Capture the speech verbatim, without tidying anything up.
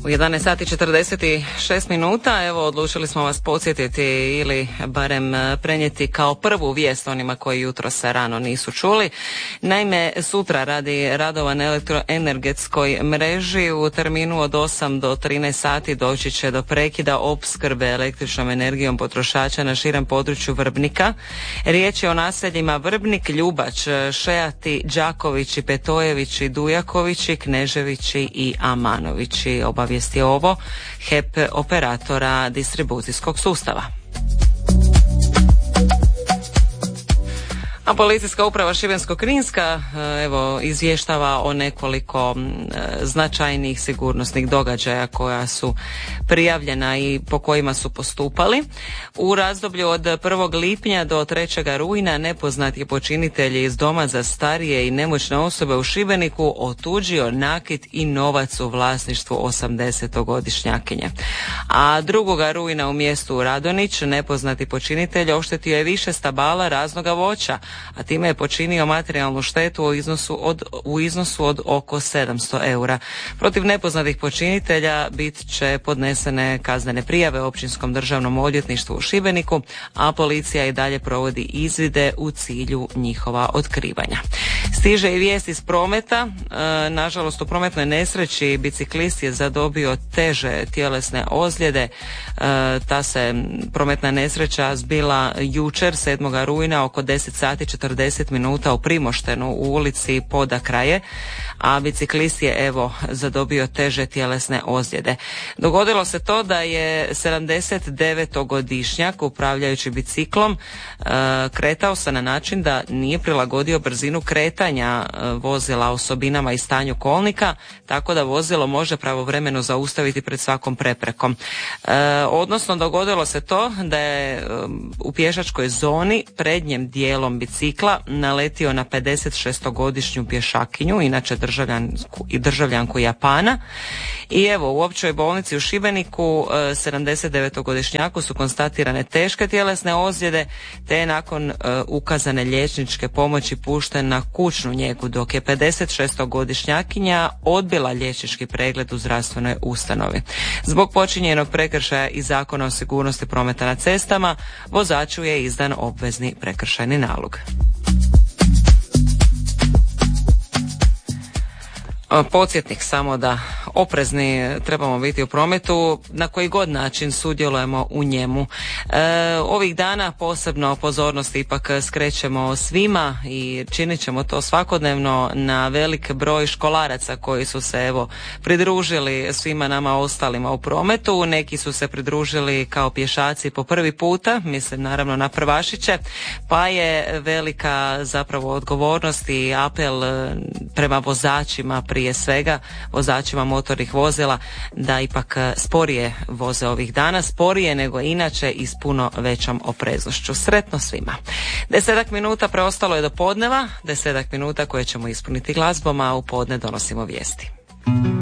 U jedanaest sati četrdeset šest minuta, evo odlučili smo vas podsjetiti ili barem prenijeti kao prvu vijest onima koji jutro se rano nisu čuli. Naime, sutra radi radova na elektroenergetskoj mreži u terminu od osam do trinaest sati doći će do prekida opskrbe električnom energijom potrošača na širem području Vrbnika. Riječ je o naseljima Vrbnik, Ljubač, Šejati, Đakovići, Petojevići, Dujakovići, Kneževići i Amanovići. Obavijesti je ovo H E P operatora distribucijskog sustava. A policijska uprava Šibensko-kninska evo izvještava o nekoliko značajnih sigurnosnih događaja koja su prijavljena i po kojima su postupali. U razdoblju od prvog lipnja do trećeg rujna nepoznati počinitelji iz doma za starije i nemoćne osobe u Šibeniku otuđio nakit i novac u vlasništvu osamdesetogodišnjakinje. A drugog rujna u mjestu Radonić nepoznati počinitelj oštetio je više stabala raznoga voća, a time je počinio materijalnu štetu u iznosu od, u iznosu od oko sedamsto eura. Protiv nepoznatih počinitelja bit će podnesene kaznene prijave Općinskom državnom odvjetništvu u Šibeniku, a policija i dalje provodi izvide u cilju njihova otkrivanja. Stiže i vijest iz prometa. E, nažalost, u prometnoj nesreći biciklist je zadobio teže tjelesne ozljede. E, ta se prometna nesreća zbila jučer sedmog rujna oko deset sati četrdeset minuta u Primoštenu u ulici Podakraje, a biciklist je evo zadobio teže tjelesne ozljede. Dogodilo se to da je sedamdesetdevetogodišnjak upravljajući biciklom e, kretao se na način da nije prilagodio brzinu kretanja e, vozila osobinama i stanju kolnika, tako da vozilo može pravovremeno zaustaviti pred svakom preprekom. E, odnosno dogodilo se to da je e, u pješačkoj zoni prednjem dijelom bicikla naletio na pedesetšestogodišnju pješakinju, inače državljanku i državljanku Japana. I evo, u općoj bolnici u Šibeniku sedamdesetdevetogodišnjaku su konstatirane teške tjelesne ozljede, te je nakon uh, ukazane liječničke pomoći pušten na kućnu njegu, dok je pedesetšestogodišnjakinja odbila liječnički pregled u zdravstvenoj ustanovi. Zbog počinjenog prekršaja iz Zakona o sigurnosti prometa na cestama, vozaču je izdan obvezni prekršajni nalog. Podsjetnik samo da oprezni trebamo biti u prometu na koji god način sudjelujemo u njemu. E, ovih dana posebno pozornost ipak skrećemo svima i činit ćemo to svakodnevno na velik broj školaraca koji su se evo pridružili svima nama ostalima u prometu. Neki su se pridružili kao pješaci po prvi puta, mislim naravno na prvašiće, pa je velika zapravo odgovornost i apel prema vozačima, prije svega vozačima motornih vozila, da ipak sporije voze ovih dana, sporije nego inače i s puno većom opreznošću. Sretno svima. Desetak minuta preostalo je do podneva, desetak minuta koje ćemo ispuniti glazbom, a u podne donosimo vijesti.